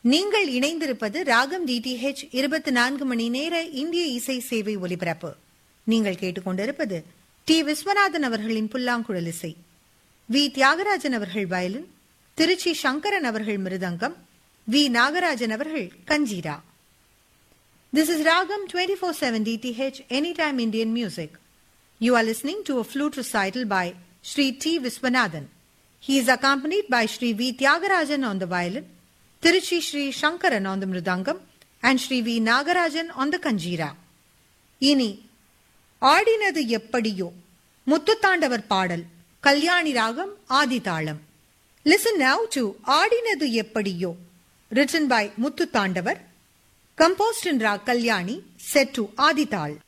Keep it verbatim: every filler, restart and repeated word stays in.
நீங்கள் இணைந்திருப்பது ராகம் டிடிஹெச் இருபத்தி நான்கு மணி நேர இந்திய இசை சேவை ஒலிபரப்பு. நீங்கள் கேட்டுக்கொண்டிருப்பது டி விஸ்வநாதன் அவர்களின் புல்லாங்குழல் இசை, வி தியாகராஜன் அவர்கள் வயலின், திருச்சி சங்கரன் அவர்கள் மிருதங்கம், வி நாகராஜன் அவர்கள் kanjira. This is Ragam twenty-four seven D T H Anytime Indian Music. You are listening to a flute recital by Shri T. Viswanathan. He is accompanied by Shri V. Tyagarajan on the violin, Tiruchi Shri Shankaran on the mridangam, and Shri V. Nagarajan on the kanjira. இனி ஆடினது எப்படியோ முத்துத்தாண்டவர் பாடல், கல்யாணி ராகம் ஆதிதாளம். Listen now to ஆடினது எப்படியோ, written by Muthu Thandavar, composed in Rag Kalyani, set to Adital.